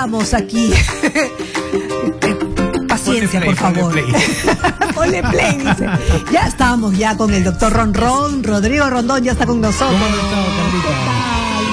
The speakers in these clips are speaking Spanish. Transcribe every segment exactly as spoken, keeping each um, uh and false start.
estamos aquí. Paciencia, play, por favor. ponle play. Ponle play, dice. Ya estamos ya con el doctor Ron Ron. Rodrigo Rondón ya está con nosotros. ¿Cómo has estado, Carlita?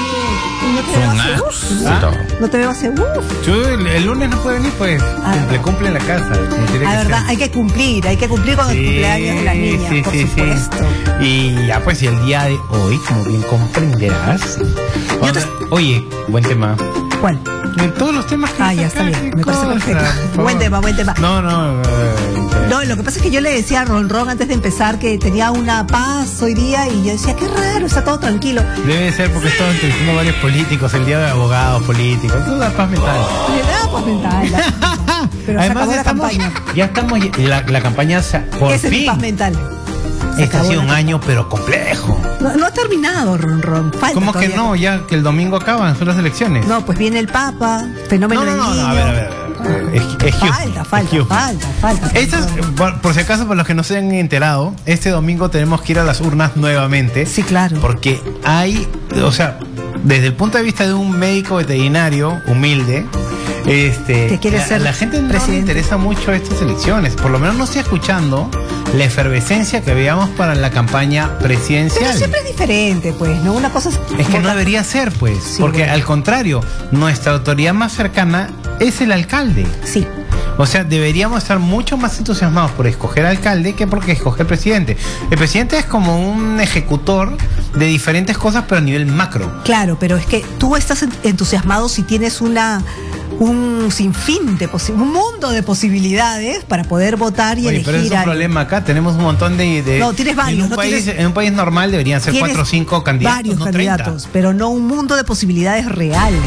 ¿No te veo hace uf? ¿Ah? ¿No te veo hace uf? Yo el, el lunes no puede venir, pues. Ah, le cumple en la casa. La verdad, hay que cumplir, hay que cumplir con sí, el cumpleaños de las niñas, sí, por sí, supuesto. Sí. Y ya pues, y el día de hoy, como bien comprenderás. Yo te... Oye, buen tema. ¿Cuál? En todos los temas que Ah, ya está bien, me parece perfecto. Buen tema, buen tema. No, no. Eh, no, lo que pasa es que yo le decía a Ron Ron antes de empezar que tenía una paz hoy día y yo decía, qué raro, está todo tranquilo. Debe ser porque estaban entrevistando varios políticos, el día de abogados políticos, eso da paz mental. Le da paz mental. Da. Pero además se acabó ya la estamos, campaña. ya estamos, la, la campaña se, por Ese fin. es paz mental. Se Este ha sido un la... año pero complejo. No, no ha terminado, Ron Ron. Falta ¿Cómo que todavía. no? Ya que el domingo acaban, son las elecciones. No, pues viene el Papa, fenómeno no, no, no, del niño. no, a ver, a ver. A ver. Es, es falta, falta, es falta, falta. Estas, por, por si acaso, por los que no se han enterado, este domingo tenemos que ir a las urnas nuevamente. Sí, claro. Porque hay, o sea, desde el punto de vista de un médico veterinario humilde, este, que quiere a, ser a la gente no presidente. le interesa mucho estas elecciones. Por lo menos no estoy escuchando la efervescencia que veíamos para la campaña presidencial. Pero siempre es diferente, pues, ¿no? Una cosa es... Es que no debería ser, pues, Sí, porque bueno. al contrario, nuestra autoridad más cercana es el alcalde. Sí. O sea, deberíamos estar mucho más entusiasmados por escoger alcalde que por escoger presidente. El presidente es como un ejecutor de diferentes cosas, pero a nivel macro. Claro, pero es que tú estás entusiasmado si tienes una un sinfín de posi- un mundo de posibilidades para poder votar y Oye, elegir pero es un a alguien. problema acá. Tenemos un montón de... de No, tienes varios, En un, no país, tienes- en un país normal deberían ser Tienes cuatro o cinco candidatos, varios no candidatos, treinta. pero no un mundo de posibilidades reales.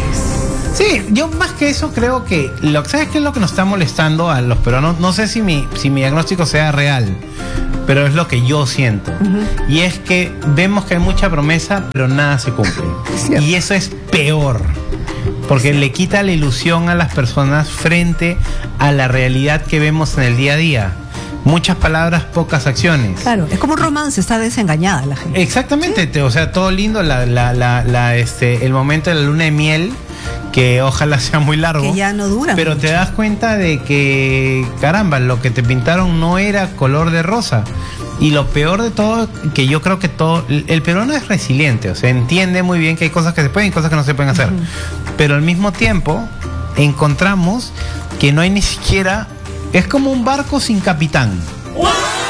Sí, yo más que eso creo que lo ¿sabes qué es lo que nos está molestando a los peruanos? No sé si mi, si mi diagnóstico sea real, pero es lo que yo siento. Uh-huh. Y es que vemos que hay mucha promesa, pero nada se cumple. Y eso es peor, porque le quita la ilusión a las personas frente a la realidad que vemos en el día a día. Muchas palabras, pocas acciones. Claro, es como un romance, está desengañada la gente. Exactamente, ¿sí? te, o sea, todo lindo, la, la, la, la, este, el momento de la luna de miel, que ojalá sea muy largo. Que ya no dura Pero mucho. te das cuenta de que, caramba, lo que te pintaron no era color de rosa. Y lo peor de todo, que yo creo que todo, el peruano es resiliente, o sea, entiende muy bien que hay cosas que se pueden y cosas que no se pueden hacer. Uh-huh. Pero al mismo tiempo, encontramos que no hay ni siquiera, es como un barco sin capitán. ¡Wow!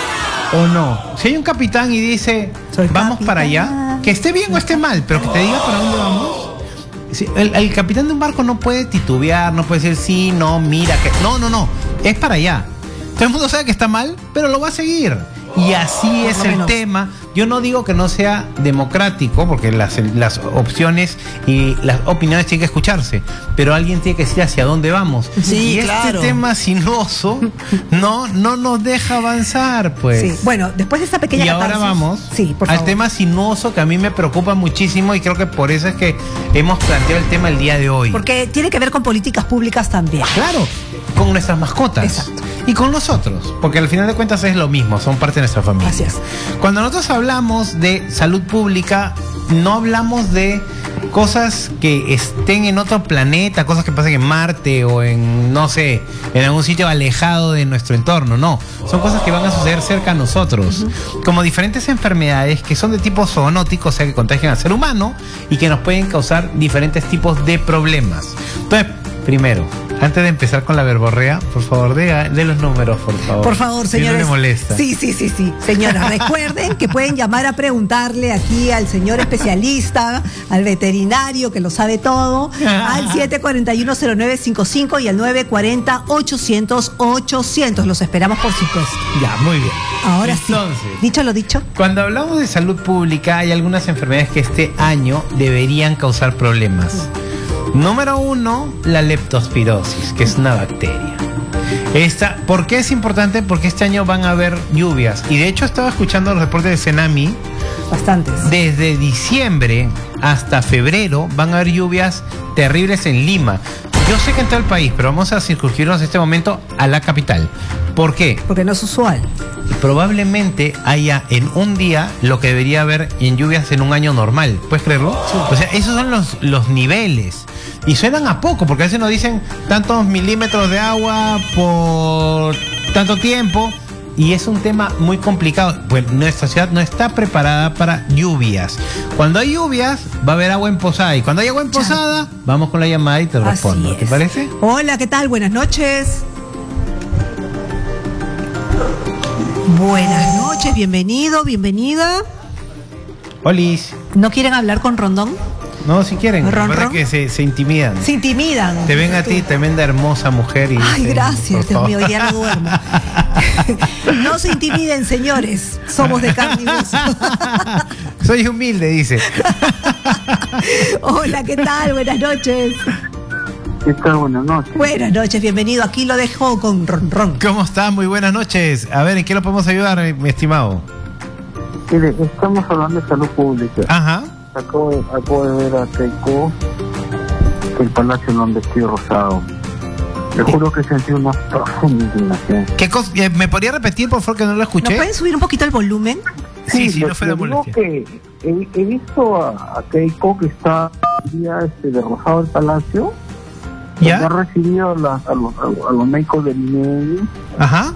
¿O no? Si hay un capitán y dice, Soy vamos capitán. para allá, que esté bien o esté mal, pero que te diga para dónde vamos. Sí, el, el capitán de un barco no puede titubear, no puede decir sí, no, mira, que no, no, no, es para allá. Todo el mundo sabe que está mal, pero lo va a seguir. Y así es el tema. Yo no digo que no sea democrático, porque las, las opciones y las opiniones tienen que escucharse, pero alguien tiene que decir hacia dónde vamos. Sí, y claro. este tema sinuoso no, no nos deja avanzar, pues. Sí. Bueno, después de esta pequeña Y ahora catarsis, vamos sí, por al favor. tema sinuoso, que a mí me preocupa muchísimo, y creo que por eso es que hemos planteado el tema el día de hoy. Porque tiene que ver con políticas públicas también. Claro, con nuestras mascotas. Exacto. Y con nosotros, porque al final de cuentas es lo mismo, son parte de nuestra familia. Así es. Cuando nosotros hablamos de salud pública, no hablamos de cosas que estén en otro planeta, cosas que pasen en Marte o en, no sé, en algún sitio alejado de nuestro entorno, no. Son cosas que van a suceder cerca a nosotros. Uh-huh. Como diferentes enfermedades que son de tipo zoonótico, o sea, que contagian al ser humano y que nos pueden causar diferentes tipos de problemas. Entonces, primero, antes de empezar con la verborrea, por favor, de, de los números, por favor. Por favor, señores. Si no le molesta. Sí, sí, sí, sí. Señora, recuerden que pueden llamar a preguntarle aquí al señor especialista, al veterinario que lo sabe todo, al siete cuatro uno cero nueve cinco cinco y al nueve cuatro cero ochocientos ochocientos. Los esperamos, por supuesto. Ya, muy bien. Ahora Entonces, sí. Dicho lo dicho. Cuando hablamos de salud pública, hay algunas enfermedades que este año deberían causar problemas. Número uno, la leptospirosis, que es una bacteria. Esta, ¿por qué es importante? Porque este año van a haber lluvias. Y de hecho estaba escuchando los reportes de Senami. Bastantes. Desde diciembre hasta febrero van a haber lluvias terribles en Lima. Yo sé que en todo el país, pero vamos a circunscribirnos en este momento a la capital. ¿Por qué? Porque no es usual. Probablemente haya en un día lo que debería haber en lluvias en un año normal. ¿Puedes creerlo? Sí. O sea, esos son los, los niveles. y suenan a poco, porque a veces nos dicen tantos milímetros de agua por tanto tiempo. Y es un tema muy complicado. Pues nuestra ciudad no está preparada para lluvias. Cuando hay lluvias, va a haber agua en Posada. Y cuando hay agua en Posada, vamos con la llamada y te respondo. ¿Te parece? Hola, ¿qué tal? Buenas noches. Buenas noches, bienvenido, bienvenida. Olis. ¿No quieren hablar con Rondón? No, si quieren. ¿Ron, La verdad ron? que se, se intimidan. Se intimidan. Te ven a ti, tremenda hermosa mujer. Y Ay, dicen, gracias, por Dios favor. mío, ya no duermo. No se intimiden, señores. Somos de carne y hueso. Soy humilde, dice. Hola, ¿qué tal? Buenas noches. ¿Qué tal? Buenas noches. Buenas noches, bienvenido. Aquí lo dejo con Ron Ron. ¿Cómo estás? Muy buenas noches. A ver, ¿en qué lo podemos ayudar, mi estimado? Mire, estamos hablando de salud pública. Ajá. Acabo de, acabo de ver a Keiko que el Palacio lo han vestido rosado. Le juro que sentí una profunda indignación. ¿Qué cosa? Eh, ¿Me podría repetir, por favor, que no lo ¿No escuché? pueden subir un poquito el volumen? Sí, sí, le- no fuera le digo molestia. que he, he visto a, a Keiko que está ya este, de rosado el Palacio. ¿Ya? Que ha recibido a, la- a los, a, a los médicos del I N E I Ajá.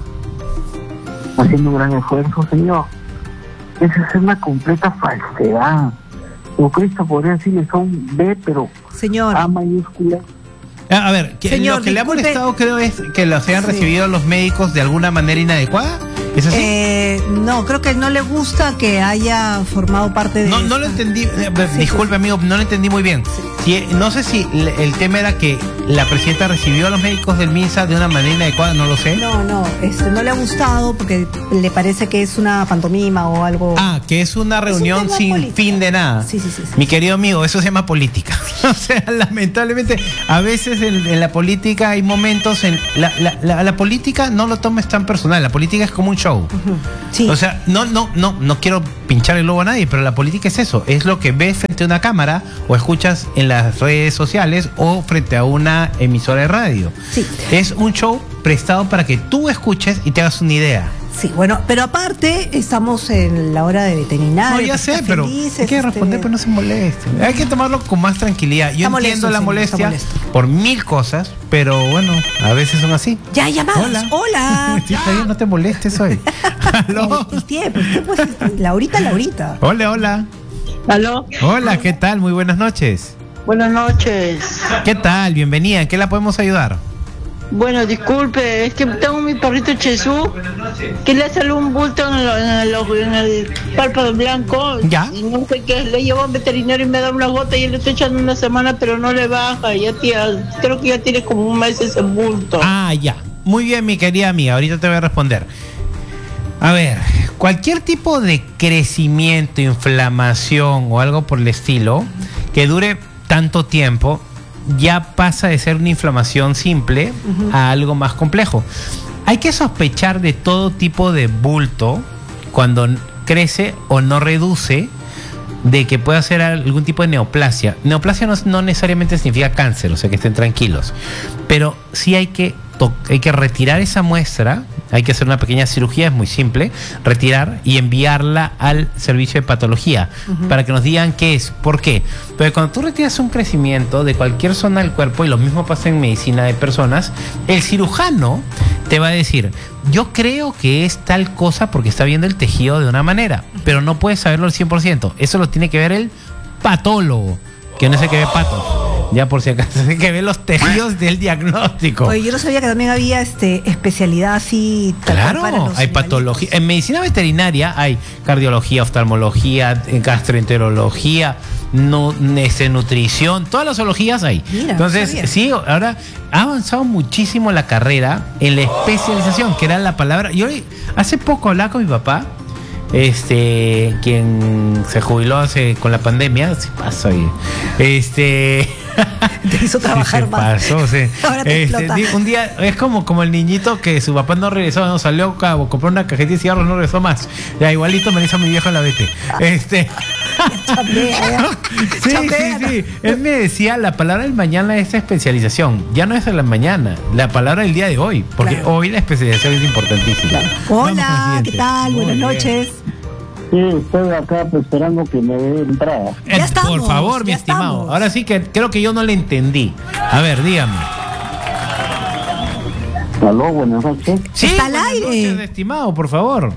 haciendo un gran esfuerzo, señor. Esa es una completa falsedad. O Cristo podría decirle son B, pero Señor. A mayúscula. A a ver, que Señor, lo que le ha disculpe. molestado creo es que los hayan Sí. recibido los médicos de alguna manera inadecuada. ¿Es así? Eh, no, creo que no le gusta que haya formado parte de... no, no lo esta- entendí. eh, Sí, Disculpe, sí. amigo, no lo entendí muy bien. Si, no sé si le- el tema era que la presidenta recibió a los médicos del MINSA de una manera inadecuada, no lo sé. No, no, este, no le ha gustado porque le parece que es una pantomima o algo... Ah, que es una reunión tema sin político. fin de nada. Sí, sí, sí, sí. Mi querido amigo, eso se llama política. O sea, lamentablemente, a veces en, en la política hay momentos en... La, la, la, la política no lo tomes tan personal, la política es como un show. Ujú. Sí. O sea, no, no, no, no quiero pinchar el globo a nadie, pero la política es eso, es lo que ves frente a una cámara o escuchas en las redes sociales o frente a una emisora de radio. Sí. Es un show prestado para que tú escuches y te hagas una idea. Sí, bueno, pero aparte estamos en la hora de veterinario. No, ya que sé, está pero felices, hay que este, responder, pero no se moleste. Hay que tomarlo con más tranquilidad. Yo Está entiendo molesto, la señor, está molestia molesto. por mil cosas, pero bueno, a veces son así. Ya, llamadas. Hola. Hola. Sí, está bien, no te molestes hoy. Aló. El tiempo, el tiempo es Laurita, Laurita. Hola, hola. ¿Aló? Hola, ¿qué tal? Muy buenas noches. Buenas noches. ¿Qué tal? Bienvenida. ¿En qué la podemos ayudar? Bueno, disculpe, es que tengo mi perrito Chesú, que le salió un bulto en, lo- en el, en el párpado blanco. ¿Ya? Y no sé qué, le llevo a un veterinario y me da una gota y le estoy echando una semana, pero no le baja. Ya tía, creo que ya tiene como un mes ese bulto. Ah, ya. Muy bien, mi querida amiga. Ahorita te voy a responder. A ver, cualquier tipo de crecimiento, inflamación o algo por el estilo que dure tanto tiempo ya pasa de ser una inflamación simple a algo más complejo. Hay que sospechar de todo tipo de bulto cuando crece o no reduce, de que pueda ser algún tipo de neoplasia. Neoplasia no, no necesariamente significa cáncer, o sea que estén tranquilos, pero sí hay que, to- hay que retirar esa muestra, hay que hacer una pequeña cirugía, es muy simple, retirar y enviarla al servicio de patología para que nos digan qué es. ¿Por qué? Porque cuando tú retiras un crecimiento de cualquier zona del cuerpo, y lo mismo pasa en medicina de personas, el cirujano te va a decir, yo creo que es tal cosa porque está viendo el tejido de una manera, pero no puede saberlo al cien por ciento. Eso lo tiene que ver el patólogo, que no es el que ve patos. Ya por si acaso, es el que ve los tejidos del diagnóstico. Oye, yo no sabía que también había este especialidad así. tal cual para Claro, los hay animalitos. patología. En medicina veterinaria hay cardiología, oftalmología, gastroenterología, nu- este, nutrición, todas las zoologías hay. Mira, no Entonces, sabía. sí, ahora ha avanzado muchísimo la carrera en la especialización, que era la palabra. Yo hace poco hablaba con mi papá, este, quien se jubiló hace con la pandemia, sí pasa, oye. este. Te hizo trabajar Sí, se más. pasó, sí. Ahora te Este, explota. di- un día es como, como el niñito que su papá no regresó, no salió a cabo, compró una cajetilla de cigarros, no regresó más. Ya igualito me lo hizo mi viejo en la vete. Este. Chambea, ya. Sí, Chambea. sí, sí. Él me decía, la palabra del mañana es especialización. Ya no es de la mañana, la palabra del día de hoy. Porque Claro. hoy la especialización es importantísima. Vamos con la Hola, siguiente. ¿qué tal? Muy Buenas bien. noches. Sí, estoy acá pues, esperando que me dé entrada. Ya Eh, estamos, Por favor, mi ya estimado. estamos. Ahora sí que creo que yo no le entendí. A ver, dígame. Aló, buenas noches. Sí, Está al buenas aire. noches, estimado, por favor.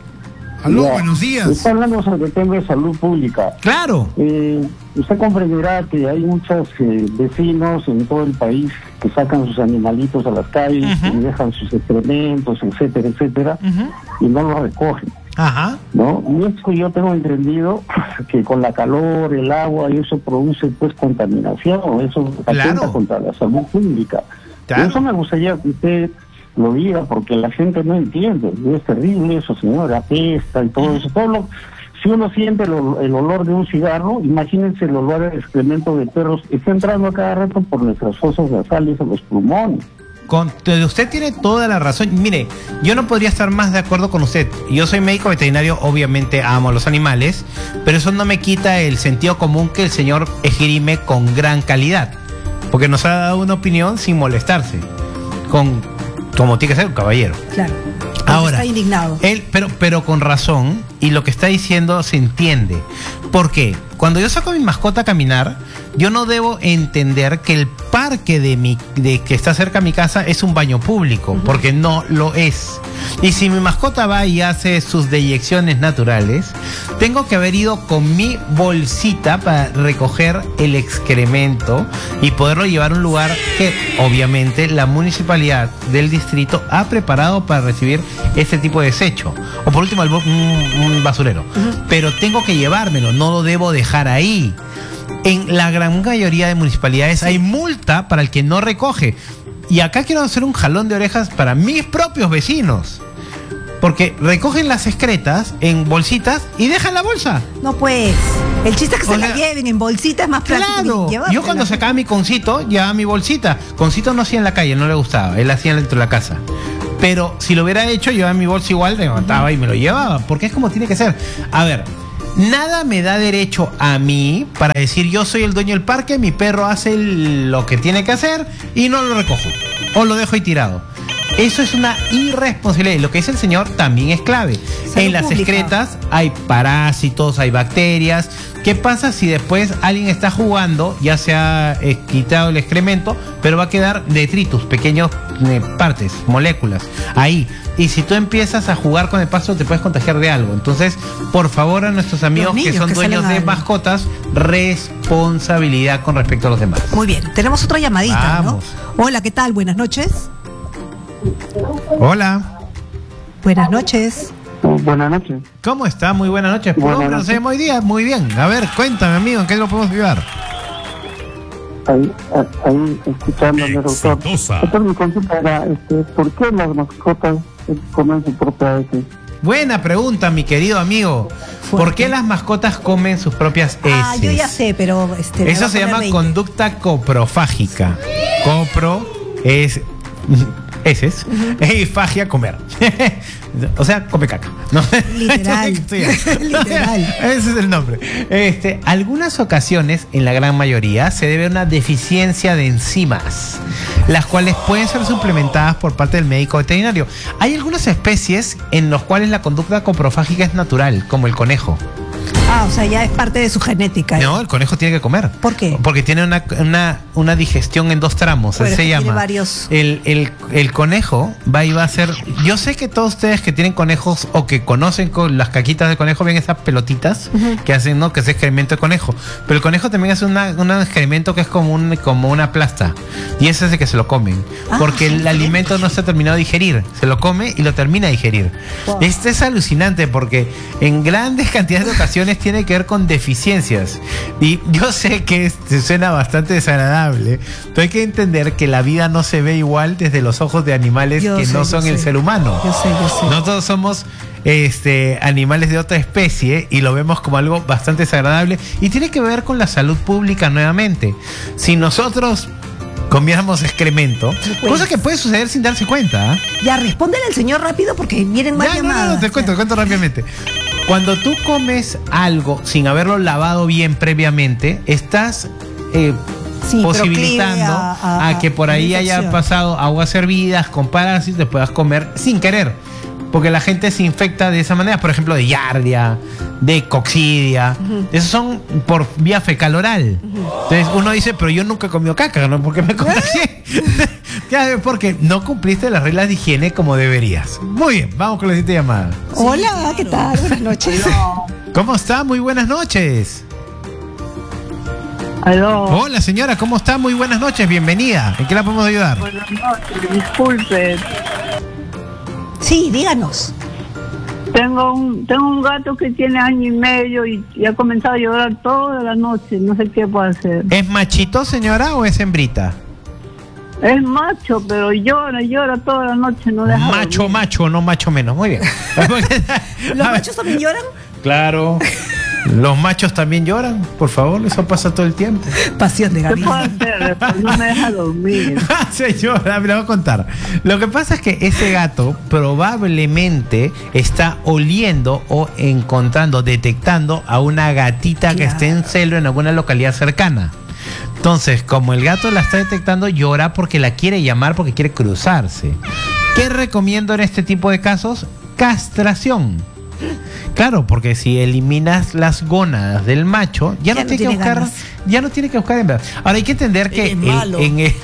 Aló, Ya. buenos días. Está hablando sobre el tema de salud pública. Claro. Eh, usted comprenderá que hay muchos eh, vecinos en todo el país que sacan sus animalitos a las calles Ujú. y dejan sus excrementos, etcétera, etcétera, Ujú. y no los recogen, Ajá. ¿no? Y esto yo tengo entendido que con la calor, el agua, y eso produce pues contaminación, eso atenta Claro. contra la salud pública. Claro. Y eso me gustaría que usted lo diga porque la gente no entiende, y es terrible eso, señora, apesta y todo eso, todo lo... Si uno siente el, ol- el olor de un cigarro, imagínense el olor del excremento de perros, está entrando a cada rato por nuestras fosas nasales a los pulmones. Con, usted tiene toda la razón. Mire, yo no podría estar más de acuerdo con usted. Yo soy médico veterinario, obviamente amo a los animales, pero eso no me quita el sentido común que el señor esgrime con gran calidad, porque nos ha dado una opinión sin molestarse, con como tiene que ser un caballero. Claro. Ahora, está indignado. Él, pero, pero con razón, y lo que está diciendo se entiende. ¿Por qué? Cuando yo saco a mi mascota a caminar, yo no debo entender que el parque de mi, de que está cerca de mi casa es un baño público, uh-huh. porque no lo es. Y si mi mascota va y hace sus deyecciones naturales, tengo que haber ido con mi bolsita para recoger el excremento y poderlo llevar a un lugar que obviamente la municipalidad del distrito ha preparado para recibir este tipo de desecho. O por último, un, un basurero. Uh-huh. Pero tengo que llevármelo, no lo debo dejar ahí. En la gran mayoría de municipalidades hay multa para el que no recoge. Y acá quiero hacer un jalón de orejas para mis propios vecinos. Porque recogen las excretas en bolsitas y dejan la bolsa. No, pues. El chiste es que O se sea, la lleven en bolsitas, más práctico. Claro. llevártela. Yo cuando sacaba mi concito, llevaba mi bolsita. Concito no hacía en la calle, no le gustaba. Él hacía dentro de la casa. Pero si lo hubiera hecho, llevaba mi bolsa igual, levantaba uh-huh. y me lo llevaba. Porque es como tiene que ser. A ver, nada me da derecho a mí para decir yo soy el dueño del parque, mi perro hace lo que tiene que hacer y no lo recojo. O lo dejo ahí tirado. Eso es una irresponsabilidad. Y lo que dice el señor también es clave. Salud en las pública. excretas hay parásitos, hay bacterias. ¿Qué pasa si después alguien está jugando, ya se ha eh, quitado el excremento, pero va a quedar detritus, pequeños eh, partes, moléculas, ahí? Y si tú empiezas a jugar con el pasto, te puedes contagiar de algo. Entonces, por favor, a nuestros amigos niños que son que dueños salen de al- mascotas, responsabilidad con respecto a los demás. Muy bien. Tenemos otra llamadita, Vamos. ¿no? Hola, ¿qué tal? Buenas noches. Hola. Buenas noches. Oh, buenas noches. ¿Cómo está? Muy buenas noches. Buenas ¿Cómo nos noches. llama hoy día? Muy bien. A ver, cuéntame, amigo, ¿en qué lo podemos ayudar? Ahí, ahí escuchándole, doctor. Exitosa. Doctor, mi consulta era, este, ¿por qué las mascotas eh, comen su propia heces? Buena pregunta, mi querido amigo. ¿Por qué las mascotas comen sus propias heces? Ah, yo ya sé, pero este. me va Eso a se poner llama veinte. conducta coprofágica. Copro es heces y fagia comer. O sea, come caca, ¿no? Literal. Sí. Literal. Ese es el nombre. Este, algunas ocasiones, en la gran mayoría, se debe a una deficiencia de enzimas, las cuales pueden ser suplementadas por parte del médico veterinario. Hay algunas especies en las cuales la conducta coprofágica es natural, como el conejo. Ah, o sea, ya es parte de su genética. No, el conejo tiene que comer. ¿Por qué? Porque tiene una, una, una digestión en dos tramos. Bueno, así se es que tiene llama. varios. El, el, el conejo va y va a ser. Yo sé que todos ustedes que tienen conejos o que conocen con las caquitas de conejo ven esas pelotitas Ujú. que hacen, ¿no? Que es excremento de conejo. Pero el conejo también hace una, un excremento que es como, un, como una plasta. Y ese es el que se lo comen. Ah, porque el genial. alimento no se ha terminado de digerir. Se lo come y lo termina de digerir. Wow. Este es alucinante porque en grandes cantidades de ocasiones tiene que ver con deficiencias. Y yo sé que este suena bastante desagradable, pero hay que entender que la vida no se ve igual desde los ojos de animales Yo que sé, no yo son sé. el ser humano. Yo sé, yo sé. Nosotros somos este, animales de otra especie y lo vemos como algo bastante desagradable y tiene que ver con la salud pública nuevamente. Si nosotros comiéramos excremento, puede. cosa que puede suceder sin darse cuenta, ¿ah? Ya, respóndele al señor rápido porque vienen más Ya, no, llamadas. no, no, te cuento, te cuento rápidamente. Cuando tú comes algo sin haberlo lavado bien previamente, estás eh, Sí, posibilitando proclive a- a- a, que por a ahí haya infección. pasado aguas hervidas con parásitos, te puedas comer sin querer. porque la gente se infecta de esa manera, por ejemplo, de yardia, de coccidia. Uh-huh. Esos son por vía fecal oral. Uh-huh. Entonces uno dice, pero yo nunca he comido caca, ¿no? ¿Por qué me contagié? Porque no cumpliste las reglas de higiene como deberías. Muy bien, vamos con la siguiente llamada. Sí, hola, claro. ¿Qué tal? Buenas noches. ¿Cómo está? Muy buenas noches. Aló. Hola señora, ¿cómo está? Muy buenas noches, bienvenida. ¿En qué la podemos ayudar? Buenas noches, disculpe. Sí, díganos. Tengo un tengo un gato que tiene año y medio y, y ha comenzado a llorar toda la noche, no sé qué puedo hacer. ¿Es machito señora o es hembrita? Es macho, pero llora, llora toda la noche, no deja Macho, dormir. macho, no macho menos, muy bien. ¿Los machos también lloran? Claro. ¿Los machos también lloran? Por favor, eso pasa todo el tiempo. Pasión de ¿Qué Gabriel. puedo hacer? Pues no me deja dormir. Señora, me lo voy a contar. Lo que pasa es que ese gato probablemente está oliendo o encontrando, detectando a una gatita claro. que esté en celo en alguna localidad cercana. Entonces, como el gato la está detectando, llora porque la quiere llamar, porque quiere cruzarse. ¿Qué recomiendo en este tipo de casos? Castración. Claro, porque si eliminas las gónadas del macho, ya, ya no, no tiene que buscar, ganas. ya no tiene que buscar hembra. Ahora hay que entender que el, en, el,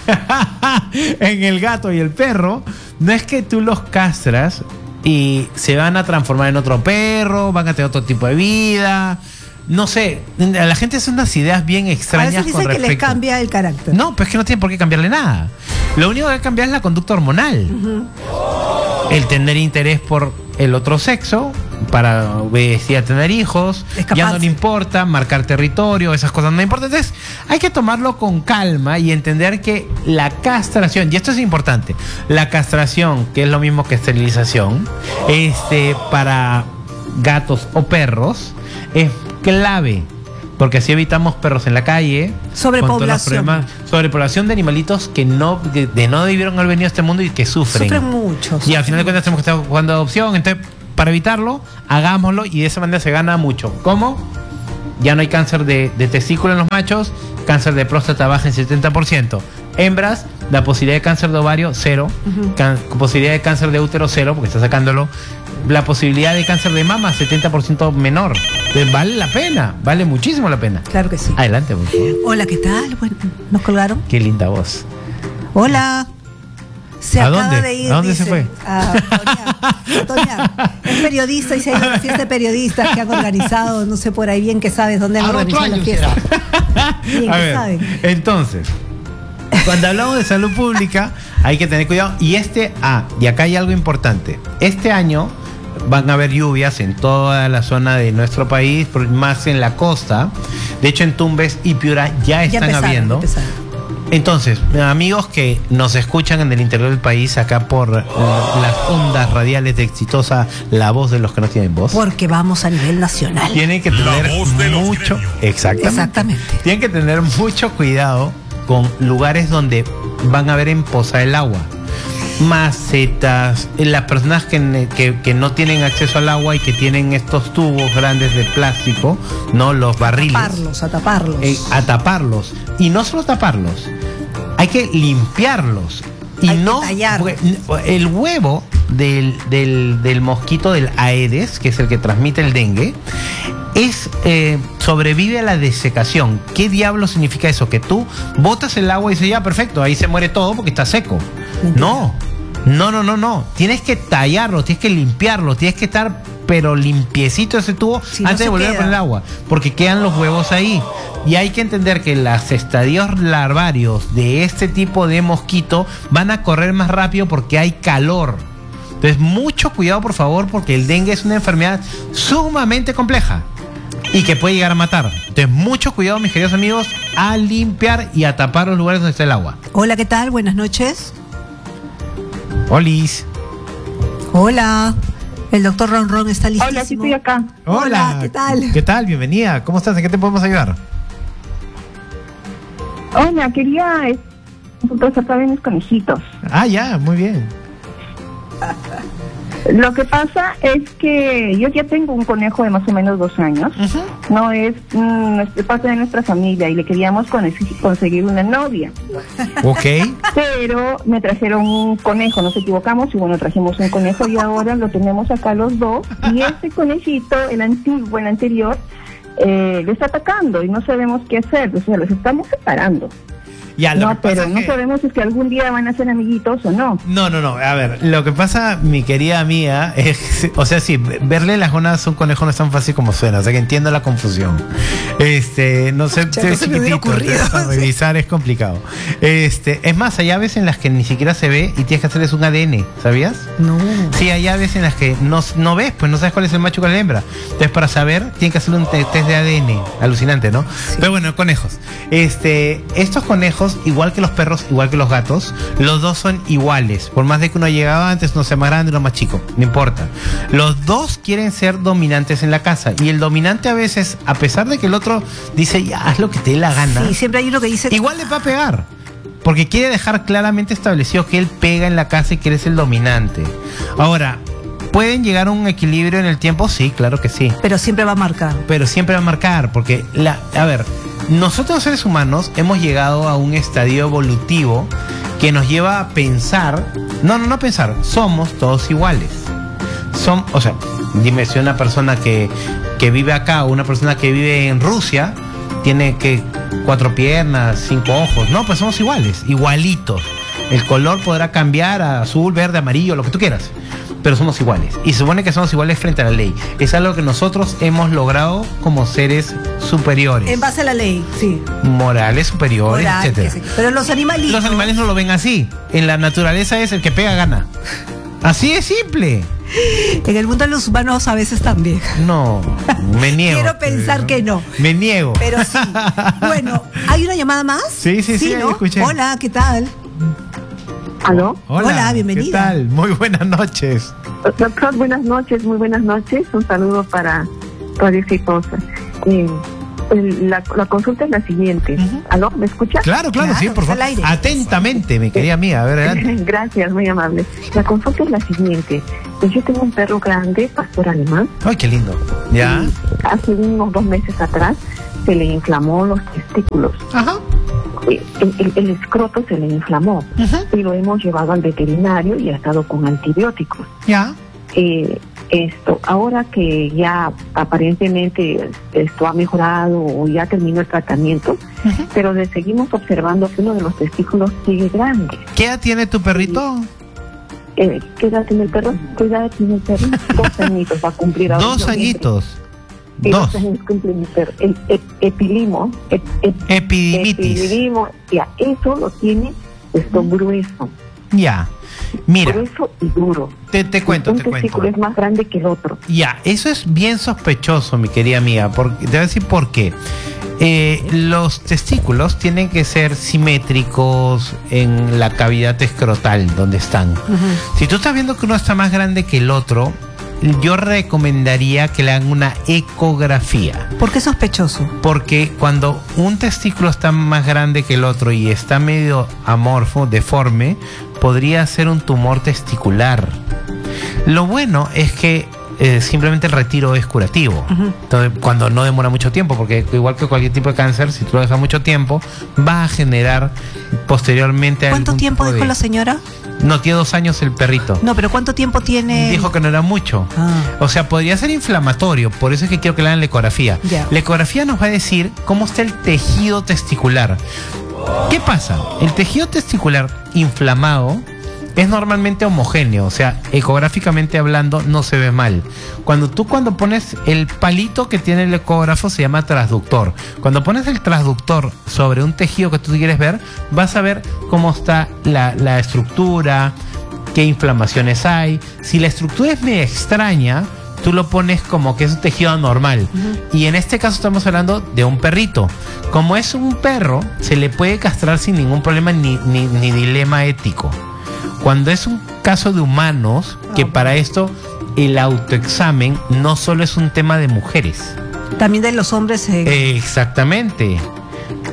en el gato y el perro, no es que tú los castras y se van a transformar en otro perro, van a tener otro tipo de vida. No sé, a la gente hace unas ideas bien extrañas. A veces dicen con respecto. Que les cambia el carácter. No, pues es que no tiene por qué cambiarle nada. Lo único que hay que cambiar es la conducta hormonal. Uh-huh. El tener interés por el otro sexo, para obedecer a tener hijos, ya no le importa, marcar territorio, esas cosas no le importan. Entonces, hay que tomarlo con calma y entender que la castración, y esto es importante, la castración, que es lo mismo que esterilización, este, para gatos o perros, es clave. Porque así evitamos perros en la calle. Sobrepoblación. Sobrepoblación de animalitos que no, de, de no debieron haber venido a este mundo y que sufren. Sufren mucho. Y al final de cuentas tenemos que estar jugando adopción. Entonces, para evitarlo, hagámoslo y de esa manera se gana mucho. ¿Cómo? Ya no hay cáncer de, de testículo en los machos, cáncer de próstata baja en setenta por ciento. Hembras, la posibilidad de cáncer de ovario, cero. Uh-huh. Can, posibilidad de cáncer de útero, cero, porque está sacándolo. La posibilidad de cáncer de mama, setenta por ciento menor. Entonces, vale la pena, vale muchísimo la pena. Claro que sí. Adelante, por favor. Hola, ¿qué tal? Bueno, ¿nos colgaron? Qué linda voz. Hola. Se ¿A acaba dónde? de ir, ¿A dónde dice, se fue? A Toña. Es periodista y se ha ido a la fiesta de periodistas que han organizado, no sé por ahí bien que sabes dónde han organizado la fiesta. Bien a que ver, saben. Entonces, cuando hablamos de salud pública, hay que tener cuidado. Y este, ah, y acá hay algo importante. Este año van a haber lluvias en toda la zona de nuestro país, más en la costa. De hecho, en Tumbes y Piura ya están ya empezaron, habiendo. Empezaron. Entonces, amigos que nos escuchan en el interior del país, acá por uh, las ondas radiales de Exitosa, la voz de los que no tienen voz. Porque vamos a nivel nacional. Tienen que tener mucho, exactamente, exactamente. Tienen que tener mucho cuidado con lugares donde van a ver en poza el agua. Macetas, las personas que, que, que no tienen acceso al agua y que tienen estos tubos grandes de plástico, no los barriles. A taparlos, a taparlos. Eh, a taparlos. Y no solo taparlos, hay que limpiarlos. Y hay no. Que tallar. El huevo del, del, del mosquito del Aedes, que es el que transmite el dengue, es eh, sobrevive a la desecación. ¿Qué diablo significa eso? Que tú botas el agua y dices, ya, perfecto, ahí se muere todo porque está seco. Mentira. No. No, no, no, no. Tienes que tallarlo, tienes que limpiarlo, tienes que estar pero limpiecito ese tubo si antes no de volver queda. a poner agua, porque quedan los huevos ahí. Y hay que entender que los estadios larvarios de este tipo de mosquito van a correr más rápido porque hay calor. Entonces, mucho cuidado, por favor, porque el dengue es una enfermedad sumamente compleja y que puede llegar a matar. Entonces, mucho cuidado, mis queridos amigos, a limpiar y a tapar los lugares donde está el agua. Hola, ¿qué tal? Buenas noches. Olis. Hola. El doctor Ron Ron está listísimo. Hola, sí estoy acá. Hola. Hola, ¿qué tal? ¿Qué tal? Bienvenida. ¿Cómo estás? ¿En qué te podemos ayudar? Hola, quería consultar acerca de mis conejitos. Ah, ya, muy bien. Lo que pasa es que yo ya tengo un conejo de más o menos dos años. Uh-huh. No es, mm, es parte de nuestra familia y le queríamos con- conseguir una novia. Ok. Pero me trajeron un conejo, nos equivocamos y bueno, trajimos un conejo y ahora lo tenemos acá los dos. Y este conejito, el antiguo, el anterior, eh, le está atacando y no sabemos qué hacer. O sea, los estamos separando. Ya, lo No, que pasa pero es no que- sabemos si es que algún día van a ser amiguitos o no. No, no, no. A ver, lo que pasa, mi querida amiga, es, o sea, sí, verle las gónadas a un conejo no es tan fácil como suena. O sea, que entiendo la confusión. Este, no sé, Ya se ve no se me hubiera chiquitito, ocurrido, entonces, para sí. revisar es complicado. Este, es más, hay aves en las que ni siquiera se ve y tienes que hacerles un A D N, ¿sabías? No. Sí, hay aves en las que no, no ves, pues no sabes cuál es el macho y cuál es la hembra. Entonces, para saber, tienes que hacer un te- test de A D N. Alucinante, ¿no? Pero bueno, conejos. Este, estos conejos, igual que los perros, igual que los gatos, los dos son iguales. Por más de que uno llegaba antes, uno sea más grande, uno más chico. No importa. Los dos quieren ser dominantes en la casa. Y el dominante a veces, a pesar de que el otro dice, ya, haz lo que te dé la gana, Sí, siempre hay uno que dice. igual le va a pegar. Porque quiere dejar claramente establecido que él pega en la casa y que él es el dominante. Ahora, ¿pueden llegar a un equilibrio en el tiempo? Sí, claro que sí. Pero siempre va a marcar. Pero siempre va a marcar, porque, la, a ver, nosotros los seres humanos hemos llegado a un estadio evolutivo que nos lleva a pensar, no, no, no pensar, somos todos iguales. Son, o sea, dime si una persona que, que vive acá o una persona que vive en Rusia tiene que cuatro piernas, cinco ojos. No, pues somos iguales, igualitos. El color podrá cambiar a azul, verde, amarillo, lo que tú quieras, pero somos iguales. Y se supone que somos iguales frente a la ley. Es algo que nosotros hemos logrado como seres superiores. En base a la ley, sí. Morales superiores, Moral, etcétera. que sí. Pero los animalitos. Los animales no lo ven así. En la naturaleza es el que pega gana. Así es simple. En el mundo de los humanos a veces también. No, me niego. Quiero pensar que no. Me niego. Pero sí. Bueno, ¿hay una llamada más? Sí, sí, sí, ahí ¿no? escuché. Hola, ¿qué tal? ¿Aló? Hola, bienvenida. ¿Qué tal? Muy buenas noches. Doctor, buenas noches, muy buenas noches. Un saludo para Radio Exitosa. Eh, el- la, la consulta es la siguiente. Ujú. ¿Aló? ¿Me escucha? Claro, claro, Claro, sí, por está favor. al aire. Atentamente, mi querida amiga. A ver, adelante. Gracias, muy amable. La consulta es la siguiente. Pues yo tengo un perro grande, pastor alemán. Ay, qué lindo. ¿Ya? Y hace unos dos meses atrás se le inflamó los testículos. Ajá. Eh, El, el- el escroto se le inflamó. Ujú. Y lo hemos llevado al veterinario y ha estado con antibióticos. Ya. Eh, esto, ahora que ya aparentemente esto ha mejorado o ya terminó el tratamiento, Ujú. pero le seguimos observando que uno de los testículos sigue grande. ¿Qué edad tiene tu perrito? Eh, ¿Qué edad tiene el perro? ¿Qué edad tiene el perro? Dos añitos va a cumplir ahora. Dos en noviembre. añitos. Sí, Dos. dos años cumple mi perro. El ep- epilimo, ep- ep- Epidimitis. epididimo, ya, eso lo tiene esto grueso, Ya. Mira, grueso y duro. te, te cuento, Un te cuento. testículo es más grande que el otro. Ya, eso es bien sospechoso, mi querida amiga. Porque, te voy a decir por qué. Eh, los testículos tienen que ser simétricos en la cavidad escrotal donde están. Si tú estás viendo que uno está más grande que el otro, yo recomendaría que le hagan una ecografía. ¿Por qué sospechoso? Porque cuando un testículo está más grande que el otro y está medio amorfo, deforme, podría ser un tumor testicular. Lo bueno es que eh, simplemente el retiro es curativo. Ujú. Entonces, cuando no demora mucho tiempo, porque igual que cualquier tipo de cáncer, si tú lo dejas mucho tiempo, va a generar posteriormente ¿Cuánto algún tiempo tipo dijo de- la señora? No, tiene dos años el perrito. No, pero ¿cuánto tiempo tiene? Dijo que no era mucho. Ah. O sea, podría ser inflamatorio. Por eso es que quiero que le hagan la ecografía. Ya. La ecografía nos va a decir cómo está el tejido testicular. ¿Qué pasa? El tejido testicular inflamado es normalmente homogéneo. O sea, ecográficamente hablando, no se ve mal. Cuando tú cuando pones el palito que tiene el ecógrafo se llama transductor. Cuando pones el transductor sobre un tejido que tú quieres ver, vas a ver cómo está la, la estructura, qué inflamaciones hay. Si la estructura es medio extraña, tú lo pones como que es un tejido anormal. Uh-huh. Y en este caso estamos hablando de un perrito. Como es un perro, se le puede castrar sin ningún problema ni, ni, ni dilema ético. Cuando es un caso de humanos, que para esto el autoexamen no solo es un tema de mujeres. También de los hombres. Eh... Exactamente.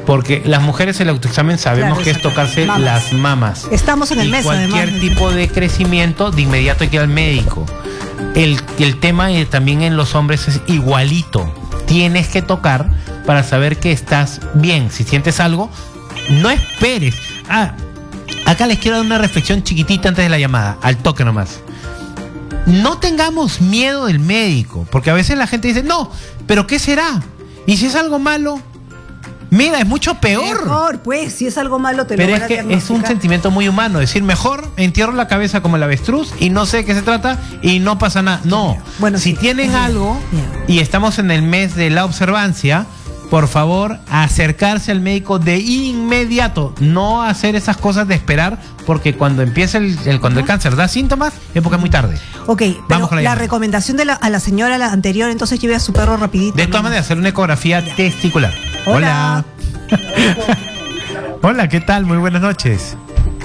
Porque las mujeres el autoexamen sabemos Claro, que es exacto. tocarse Mamas. las mamas. Estamos en el y mes, cualquier además. tipo de crecimiento, de inmediato hay que ir al médico. El, el tema eh, también en los hombres es igualito. Tienes que tocar para saber que estás bien. Si sientes algo, no esperes. Ah, acá les quiero dar una reflexión chiquitita antes de la llamada, al toque nomás. No tengamos miedo del médico, porque a veces la gente dice, no, pero ¿qué será? ¿Y si es algo malo? Mira, es mucho peor. Mejor, pues, si es algo malo te Pero lo es van a que es un diagnosticar. sentimiento muy humano. Decir, mejor entierro la cabeza como el avestruz y no sé de qué se trata y no pasa nada. No. Bueno, si sí, tienen es bien, algo bien. y estamos en el mes de la observancia, por favor, acercarse al médico de inmediato. No hacer esas cosas de esperar, porque cuando empieza el, el- cuando el cáncer da síntomas, es porque es muy tarde. Ok, pero Vamos con la la, llamada. recomendación de la, a la señora la anterior, entonces lleve a su perro rapidito. De ¿no? todas maneras, hacer una ecografía testicular. Hola. Hola. Hola, ¿qué tal? Muy buenas noches.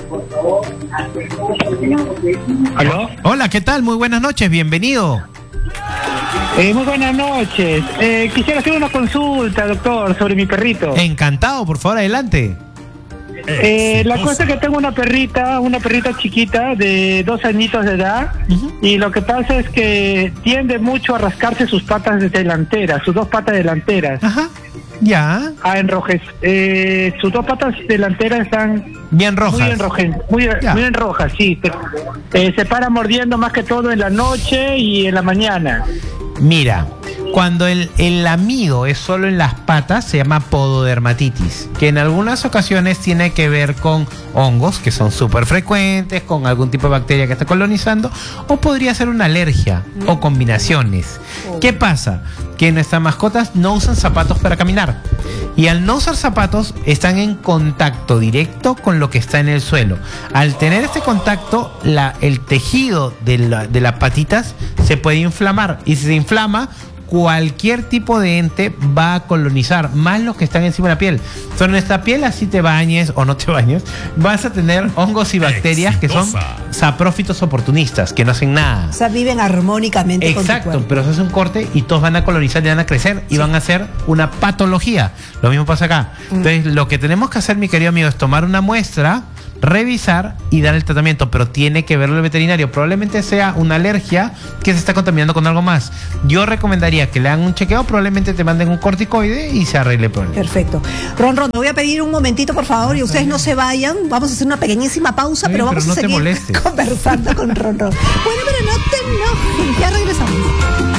¿Aló? Hola, ¿qué tal? Muy buenas noches, bienvenido. Eh, muy buenas noches. Eh, quisiera hacer una consulta, doctor, sobre mi perrito. Encantado, por favor, adelante. Eh, la cosa es que tengo una perrita, una perrita chiquita de dos añitos de edad, Ujú. y lo que pasa es que tiende mucho a rascarse sus patas delanteras, sus dos patas delanteras, Ajá. Ya. a enrojes. Eh, sus dos patas delanteras están Bien rojas. muy enrojen, muy, Ya. muy en rojas, sí. Se, eh, se para mordiendo más que todo en la noche y en la mañana. Mira, cuando el, el lamido es solo en las patas, se llama pododermatitis, que en algunas ocasiones tiene que ver con hongos, que son súper frecuentes, con algún tipo de bacteria que está colonizando, o podría ser una alergia, o combinaciones. ¿Qué pasa? Que nuestras mascotas no usan zapatos para caminar. Y al no usar zapatos, están en contacto directo con lo que está en el suelo. Al tener este contacto, la, el tejido de, la- de las patitas se puede inflamar. Y si se inflama, cualquier tipo de ente va a colonizar, más los que están encima de la piel. Sobre nuestra piel, así te bañes o no te bañes, vas a tener hongos y bacterias que son saprófitos oportunistas, que no hacen nada. O sea, viven armónicamente con tu Exacto, cuerpo. pero se hace un corte y todos van a colonizar y van a crecer y van a hacer una patología. Lo mismo pasa acá. Entonces, lo que tenemos que hacer, mi querido amigo, es tomar una muestra, revisar y dar el tratamiento, pero tiene que verlo el veterinario. Probablemente sea una alergia que se está contaminando con algo más. Yo recomendaría que le hagan un chequeo, probablemente te manden un corticoide y se arregle el problema. Perfecto. Ron Ron, te voy a pedir un momentito, por favor, y ustedes no se vayan. Vamos a hacer una pequeñísima pausa, Está bien, pero vamos pero no a te seguir molestes. conversando con Ron Ron. Bueno, pero no te enojes. Ya regresamos.